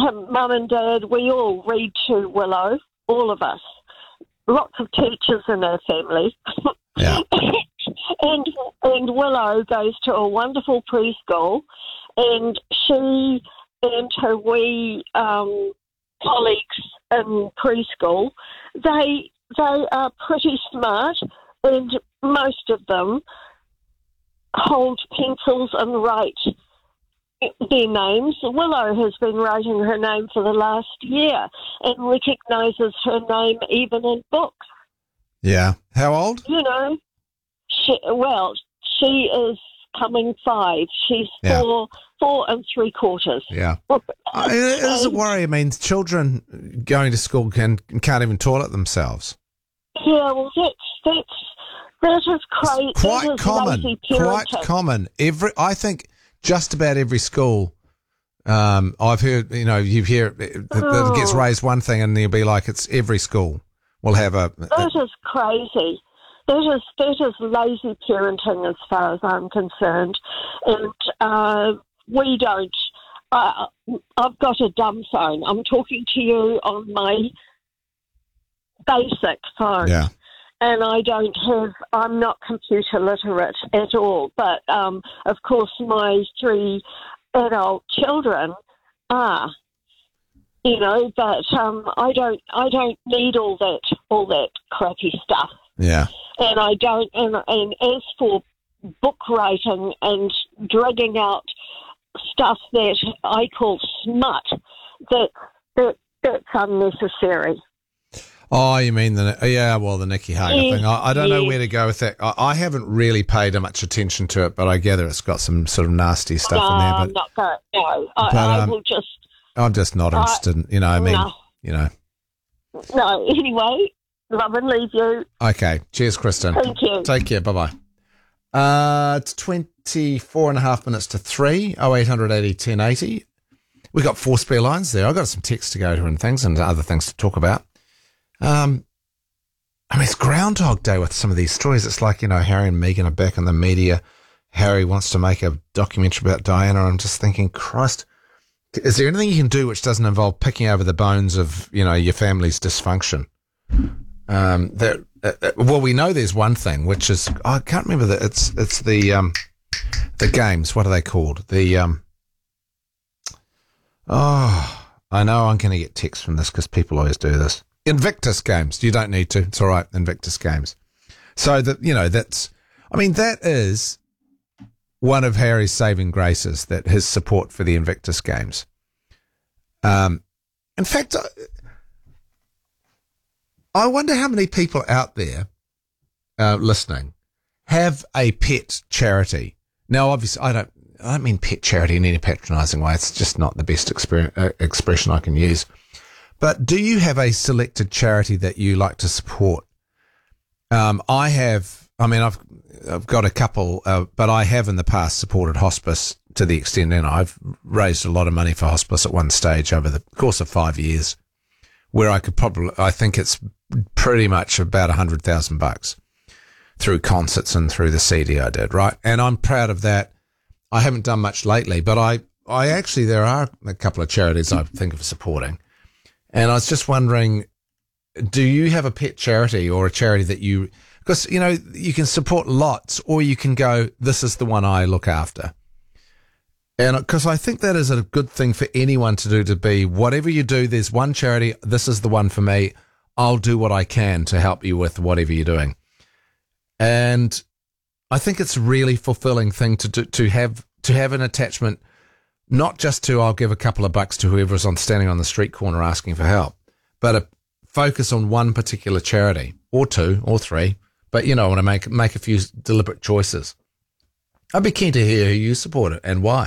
Mum and Dad, we all read to Willow, all of us. Lots of teachers in our family. Yeah. and Willow goes to a wonderful preschool, and she and her wee colleagues in preschool, they are pretty smart, and most of them hold pencils and write their names. Willow has been writing her name for the last year and recognises her name even in books. Yeah. How old? You know, she is coming 5. She's 4 3/4. Yeah. It is a worry. I mean, children going to school can't even toilet themselves. Yeah, well, that is crazy. Quite common. I think just about every school, I've heard, you hear that it gets raised one thing and they'll be like, it's every school will have a... That is crazy. That is lazy parenting as far as I'm concerned. And we don't... I've got a dumb phone. I'm talking to you on my basic phone. Yeah. And I'm not computer literate at all. But, of course, my 3 adult children are, but I don't need all that crappy stuff. Yeah. And I don't, and as for book writing and dragging out stuff that I call smut, that's unnecessary. Oh, you mean the Nikki Hager thing. I don't know where to go with that. I haven't really paid much attention to it, but I gather it's got some sort of nasty stuff in there. But, I'm not going. No, I will just. I'm just not interested. No, anyway, love and leave you. Okay, cheers, Kristen. Thank you. Take care. Bye bye. It's 24 and a half minutes to 3. 0800 80 1080. We got 4 spare lines there. I've got some texts to go to and things and other things to talk about. It's Groundhog Day with some of these stories. It's like, Harry and Meghan are back in the media. Harry wants to make a documentary about Diana. I'm just thinking, Christ, is there anything you can do which doesn't involve picking over the bones of, your family's dysfunction? We know there's one thing, which is, I can't remember that it's the games. What are they called? I know I'm going to get texts from this because people always do this. Invictus Games. You don't need to. It's all right. Invictus Games. So that that is one of Harry's saving graces, that his support for the Invictus Games. In fact, I wonder how many people out there listening have a pet charity. Now, obviously, I don't mean pet charity in any patronising way. It's just not the best expression I can use. But do you have a selected charity that you like to support? I've got a couple, but I have in the past supported hospice to the extent, I've raised a lot of money for hospice at one stage over the course of 5 years, where I think it's pretty much about $100,000 through concerts and through the CD I did, right? And I'm proud of that. I haven't done much lately, but I actually, there are a couple of charities I think of supporting. And I was just wondering, do you have a pet charity or a charity that because, you can support lots, or you can go, this is the one I look after. And because I think that is a good thing for anyone to do, to be, whatever you do, there's one charity, this is the one for me. I'll do what I can to help you with whatever you're doing. And I think it's a really fulfilling thing to do, to have an attachment, not just to, I'll give a couple of bucks to whoever's standing on the street corner asking for help, but a focus on one particular charity, or 2 or 3, but I want to make a few deliberate choices. I'd be keen to hear who you support it and why.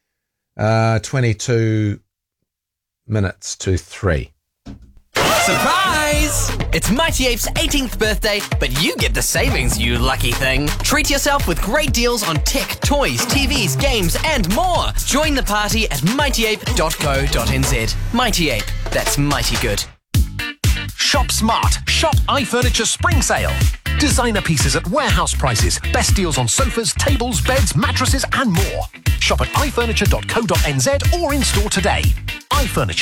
22 minutes to 3. Surprise! It's Mighty Ape's 18th birthday, but you get the savings, you lucky thing. Treat yourself with great deals on tech, toys, TVs, games, and more. Join the party at mightyape.co.nz. Mighty Ape, that's mighty good. Shop smart. Shop iFurniture Spring Sale. Designer pieces at warehouse prices. Best deals on sofas, tables, beds, mattresses, and more. Shop at iFurniture.co.nz or in store today. iFurniture.